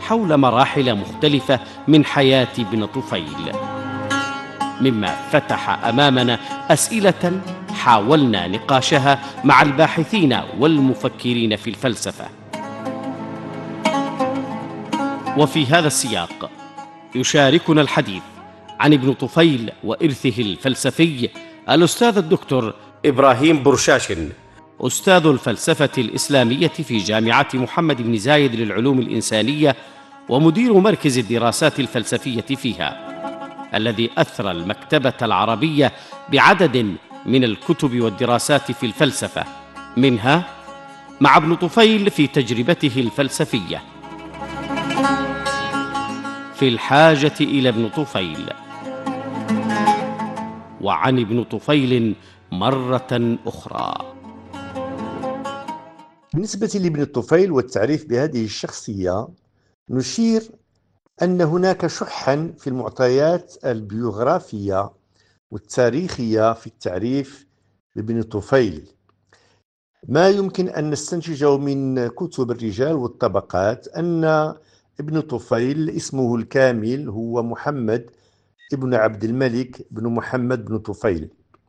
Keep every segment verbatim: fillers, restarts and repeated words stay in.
حول مراحل مختلفة من حياة ابن طفيل، مما فتح أمامنا أسئلة حاولنا نقاشها مع الباحثين والمفكرين في الفلسفة. وفي هذا السياق يشاركنا الحديث عن ابن طفيل وإرثه الفلسفي الأستاذ الدكتور إبراهيم برشاشن، أستاذ الفلسفة الإسلامية في جامعة محمد بن زايد للعلوم الإنسانية ومدير مركز الدراسات الفلسفية فيها، الذي أثرى المكتبة العربية بعدد من الكتب والدراسات في الفلسفة، منها مع ابن طفيل في تجربته الفلسفية، في الحاجة إلى ابن طفيل، وعن ابن طفيل مرة أخرى. بالنسبة لابن طفيل والتعريف بهذه الشخصية، نشير أن هناك شحا في المعطيات البيوغرافية والتاريخية في التعريف بابن طفيل. ما يمكن أن نستنتجه من كتب الرجال والطبقات أن ابن طفيل اسمه الكامل هو محمد ابن عبد الملك بن محمد بن طفيل.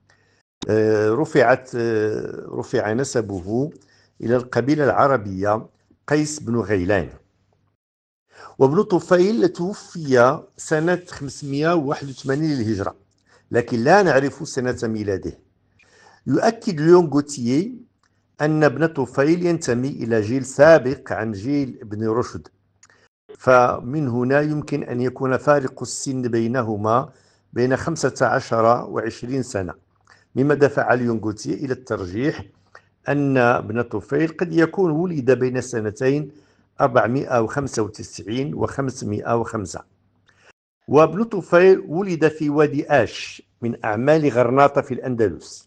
رفعت رفع نسبه إلى القبيلة العربية قيس بن غيلان. وابن طفيل توفي سنة خمسمائة وواحد وثمانين للهجرة، لكن لا نعرف سنة ميلاده. يؤكد ليون غوتييه أن ابن طفيل ينتمي إلى جيل سابق عن جيل ابن رشد، فمن هنا يمكن أن يكون فارق السن بينهما بين خمسة عشر وعشرين سنة، مما دفع ليون غوتييه إلى الترجيح أن ابن طفيل قد يكون ولد بين سنتين أربعمائة وخمسة وتسعين و خمسمائة وخمسة. وابن طفيل ولد في وادي آش من أعمال غرناطة في الأندلس.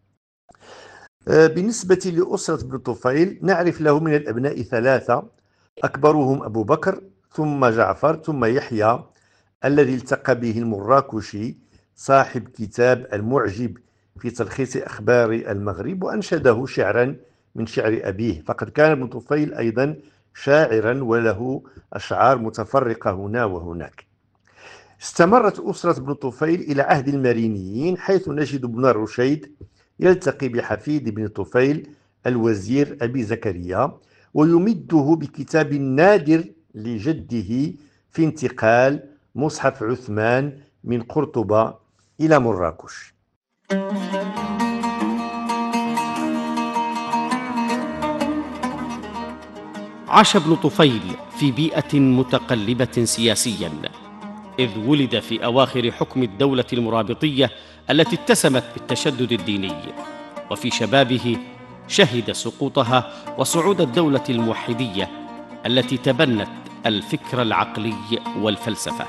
بالنسبة لأسرة ابن طفيل، نعرف له من الأبناء ثلاثة، أكبرهم أبو بكر ثم جعفر ثم يحيى الذي التقى به المراكشي صاحب كتاب المعجب في تلخيص أخبار المغرب، وأنشده شعرا من شعر أبيه. فقد كان ابن طفيل أيضا شاعرا وله أشعار متفرقة هنا وهناك. استمرت أسرة ابن طفيل إلى عهد المارينيين، حيث نجد ابن رشيد يلتقي بحفيد ابن طفيل الوزير أبي زكريا ويمده بكتاب نادر لجده في انتقال مصحف عثمان من قرطبة إلى مراكش. عاش ابن طفيل في بيئة متقلبة سياسياً، إذ ولد في أواخر حكم الدولة المرابطية التي اتسمت بالتشدد الديني، وفي شبابه شهد سقوطها وصعود الدولة الموحدية التي تبنت الفكر العقلي والفلسفة.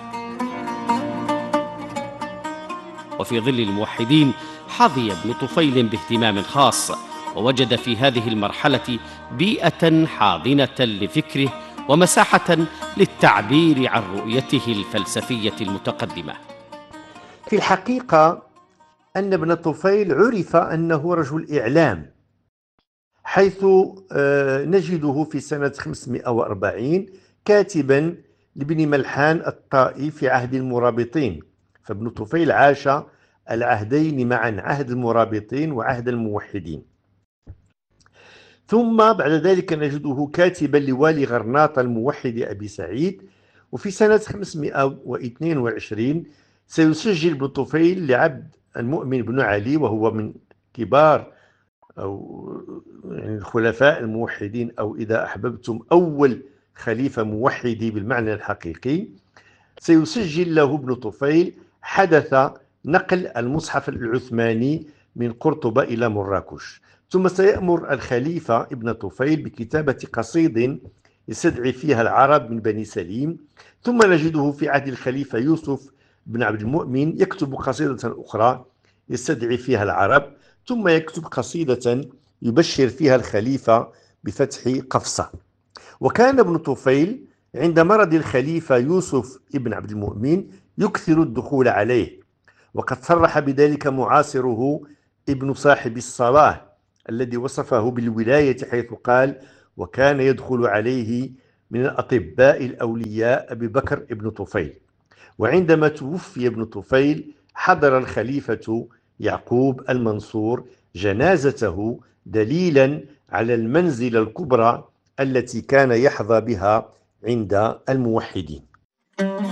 وفي ظل الموحدين حظي ابن طفيل باهتمام خاص، ووجد في هذه المرحلة بيئة حاضنة لفكره ومساحة للتعبير عن رؤيته الفلسفية المتقدمة. في الحقيقة أن ابن طفيل عرف أنه رجل إعلام، حيث نجده في سنة خمسمائة وأربعين كاتبا لابن ملحان الطائي في عهد المرابطين. فابن طفيل عاش العهدين معا، عهد المرابطين وعهد الموحدين. ثم بعد ذلك نجده كاتبا لوالي غرناطة الموحد أبي سعيد. وفي سنة خمسمائة واثنين وعشرين سيسجل ابن طفيل لعبد المؤمن بن علي، وهو من كبار أو يعني الخلفاء الموحدين، أو إذا أحببتم أول خليفة موحدي بالمعنى الحقيقي. سيسجل له ابن طفيل حدث نقل المصحف العثماني من قرطبة إلى مراكش. ثم سيأمر الخليفة ابن طفيل بكتابة قصيد يستدعي فيها العرب من بني سليم. ثم نجده في عهد الخليفة يوسف بن عبد المؤمن يكتب قصيدة أخرى يستدعي فيها العرب، ثم يكتب قصيدة يبشر فيها الخليفة بفتح قفصة. وكان ابن طفيل عند مرض الخليفة يوسف بن عبد المؤمن يكثر الدخول عليه، وقد صرح بذلك معاصره ابن صاحب الصلاح الذي وصفه بالولاية، حيث قال: وكان يدخل عليه من الأطباء الأولياء أبي بكر ابن طفيل. وعندما توفي ابن طفيل حضر الخليفة يعقوب المنصور جنازته دليلا على المنزلة الكبرى التي كان يحظى بها عند الموحدين.